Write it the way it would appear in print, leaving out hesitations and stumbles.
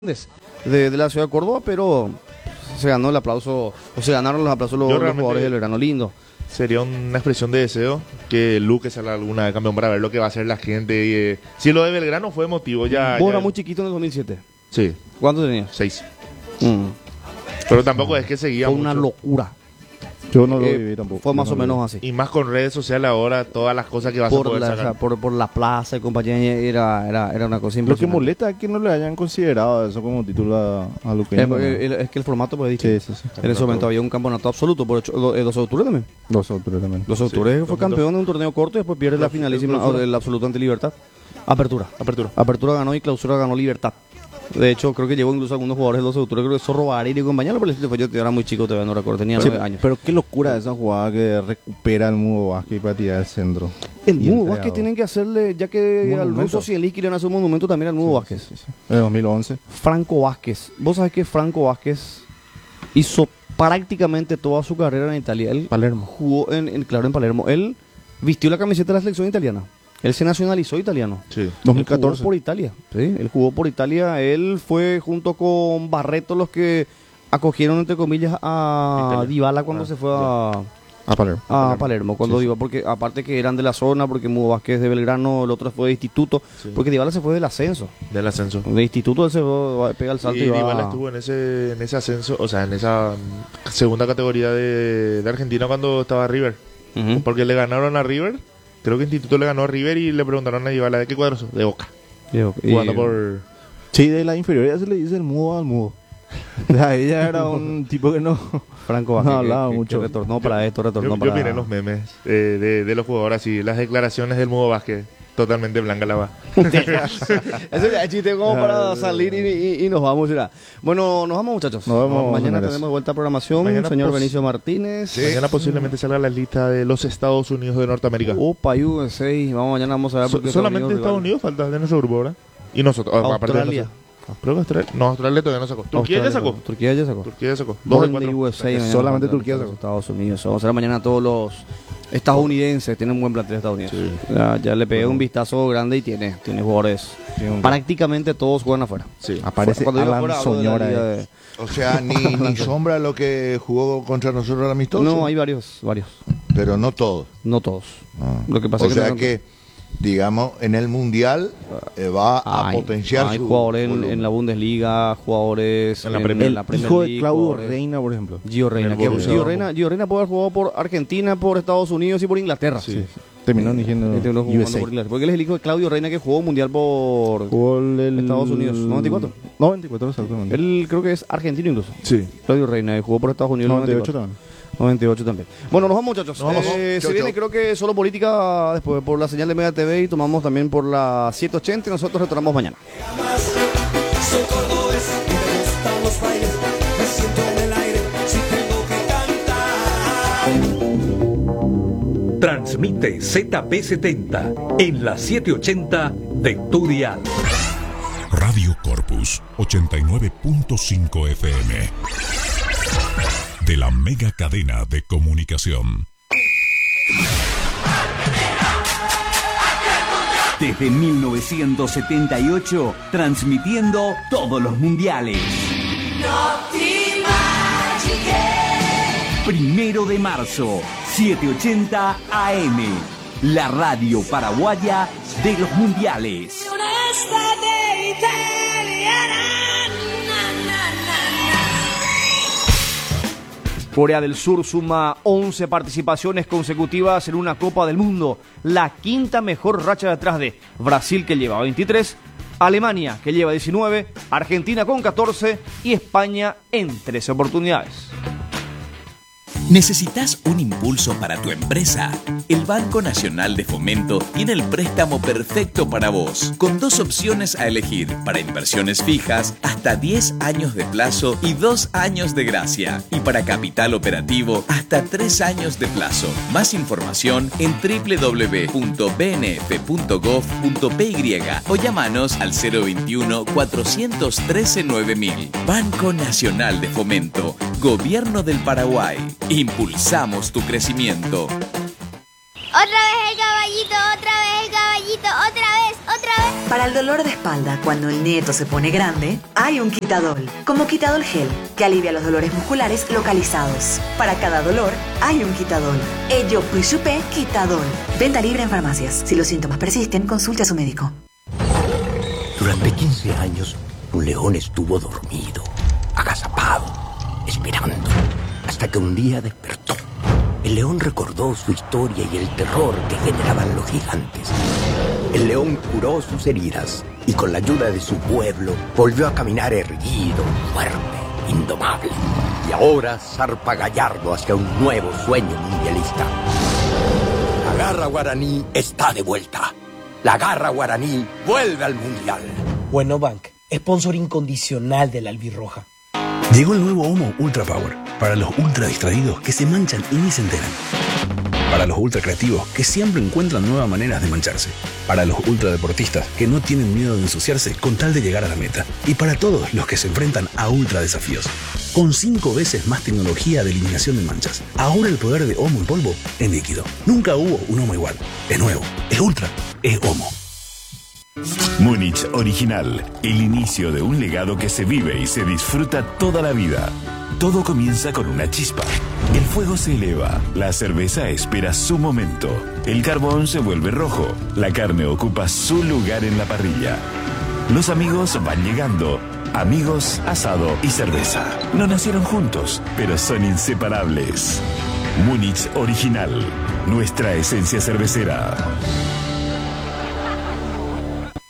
de la ciudad de Córdoba, pero se ganó el aplauso, o se ganaron los aplausos los jugadores del verano. Lindo. Sería una expresión de deseo que Luque salga alguna vez campeón para ver lo que va a hacer la gente. Si lo de Belgrano fue emotivo, ya. Vos eras muy chiquito en el 2007. Sí. ¿Cuánto tenías? 6. Pero tampoco es que seguía Fue mucho. una locura. Yo no lo viví tampoco. Fue más o menos así. Y más con redes sociales ahora, todas las cosas que vas a poder sacar. Por la plaza y compañía era una cosa Lo impresionante. que molesta es que no le hayan considerado eso como título a Luque. Es que el formato, pues, dicho. Sí. En ese momento había un campeonato absoluto. Por hecho, los octubre también. Los autores también. Los octubre Sí, fue campeón de un torneo corto y después pierde la finalísima del absoluto ante Libertad. Apertura ganó y Clausura ganó Libertad. De hecho, creo que llevó incluso algunos jugadores de los octubre, creo que Zorro Varela y compañero, pero yo era muy chico, todavía no recuerdo, tenía 9 años. Pero qué locura esa jugada que recupera el Mudo Vázquez para tirar el centro. El Mudo Vázquez tienen que hacerle, ya que al ruso Zielinski le van a hacer un monumento también al Mudo Vázquez. Sí. En el 2011. Franco Vázquez. Vos sabés que Franco Vázquez hizo prácticamente toda su carrera en Italia. Él Palermo. jugó en Palermo. Él vistió la camiseta de la selección italiana. Él se nacionalizó italiano. Sí. Él 2014. jugó por Italia. Sí, él jugó por Italia. Él fue junto con Barreto los que acogieron, entre comillas, a Italia. Dybala cuando se fue a Palermo. Cuando Sí. Dybala, porque aparte que eran de la zona, porque Mudo Vázquez de Belgrano, el otro fue de instituto, Sí. porque Dybala se fue del ascenso. Del ascenso. De instituto él se pega el salto y, Y va. Dybala estuvo en ese ascenso, o sea, en esa segunda categoría de Argentina cuando estaba River. Ujú. Porque le ganaron a River. Creo que Instituto le ganó a River y le preguntaron a Dybala de qué cuadro sos? De Boca. Jugando por... Sí, de la inferioridad se le dice el mudo al mudo. Ella era un tipo que no Franco Vázquez, hablaba que mucho. retornó para esto, retornó Yo para... miré los memes de los jugadores así, las declaraciones del Mudo Vázquez. Totalmente blanca la va. Ese es el chiste como para salir y nos vamos. Mira. Bueno, nos vamos, muchachos. Nos vemos, Mañana señores. tenemos vuelta a programación. Mañana Señor Benicio Martínez. Mañana posiblemente salga la lista de los Estados Unidos de Norteamérica. Opa, USA. Mañana vamos a ver porque Solamente Estados Unidos falta de nuestro grupo, ¿verdad? Y nosotros. aparte de Australia. nosotros. Creo que Australia. No, Australia todavía no sacó. Turquía ya sacó. Turquía ya sacó. Turquía ya sacó. 2 de Born 4. the USA, mañana solamente contra Turquía los sacó. Estados Unidos. Vamos a ver mañana todos los estadounidenses. Tienen un buen plantel estadounidense. Ya le pegué un vistazo grande y tiene jugadores. Prácticamente todos juegan afuera. Sí. Aparece Cuando digo Alan afuera, hablo de la Soñora. liga de- O sea, ni sombra lo que jugó contra nosotros el amistoso. No, hay varios. Pero no todos. No todos. Ah. Lo que pasa o es que sea no- que, digamos, en el Mundial va a Hay potenciar su jugadores volumen. en la Bundesliga, jugadores En la Premier Hijo de League, Claudio jugadores- Reina, por ejemplo. Gio Reina. El que Borussia Gio Reina puede haber jugado por Argentina, por Estados Unidos y por Inglaterra. Sí. Terminó dirigiendo Jugando por USA. Inglaterra. Porque él es el hijo de Claudio Reina que jugó mundial por Jugó el Estados Unidos, 94. 94, exactamente. Él creo que es argentino incluso. Sí. Claudio Reina y jugó por Estados Unidos. 98 94. también. 98 también. Bueno, nos vamos, muchachos. Nos vamos. Se Chau, viene, chau. creo que solo política después por la señal de Mega TV y tomamos también por la 780 y nosotros retornamos mañana. Soy cordobés y me gustan los bailes. Me siento en el aire si tengo que cantar. Transmite ZP70 en la 780 de tu dial. Radio Corpus 89.5 FM de la mega cadena de comunicación. Desde 1978, transmitiendo todos los mundiales. 1 de marzo, 780 AM. La radio paraguaya de los mundiales. Corea del Sur suma 11 participaciones consecutivas en una Copa del Mundo, la quinta mejor racha detrás de Brasil, que lleva 23, Alemania, que lleva 19, Argentina con 14 y España en 13 oportunidades. ¿Necesitas un impulso para tu empresa? El Banco Nacional de Fomento tiene el préstamo perfecto para vos, con 2 opciones a elegir: para inversiones fijas, hasta 10 años de plazo y 2 años de gracia, y para capital operativo, hasta 3 años de plazo. Más información en www.bnf.gov.py o llamanos al 021-413-9000. Banco Nacional de Fomento, Gobierno del Paraguay. Impulsamos tu crecimiento. Otra vez el caballito, otra vez el caballito, otra vez, otra vez. Para el dolor de espalda, cuando el nieto se pone grande, hay un Quitadol, como Quitadol Gel, que alivia los dolores musculares localizados. Para cada dolor, hay un Quitadol. Ello Puisupé Quitadol. Venta libre en farmacias. Si los síntomas persisten, consulte a su médico. Durante 15 años, un león estuvo dormido, agazapado, esperando, hasta que un día despertó. El león recordó su historia y el terror que generaban los gigantes. El león curó sus heridas y con la ayuda de su pueblo volvió a caminar erguido, fuerte, indomable. Y ahora zarpa gallardo hacia un nuevo sueño mundialista. La garra guaraní está de vuelta. La garra guaraní vuelve al mundial. Bueno Bank, sponsor incondicional de la albirroja. Llegó el nuevo Omo Ultra Power para los ultra distraídos que se manchan y ni se enteran. Para los ultra creativos que siempre encuentran nuevas maneras de mancharse. Para los ultra deportistas que no tienen miedo de ensuciarse con tal de llegar a la meta. Y para todos los que se enfrentan a ultra desafíos. Con 5 veces más tecnología de eliminación de manchas. Ahora el poder de Omo en polvo en líquido. Nunca hubo un Omo igual. Es nuevo, es ultra, es Omo. Múnich Original, el inicio de un legado que se vive y se disfruta toda la vida. Todo comienza con una chispa. El fuego se eleva, la cerveza espera su momento, el carbón se vuelve rojo, la carne ocupa su lugar en la parrilla. Los amigos van llegando, amigos, asado y cerveza. No nacieron juntos, pero son inseparables. Múnich Original, nuestra esencia cervecera.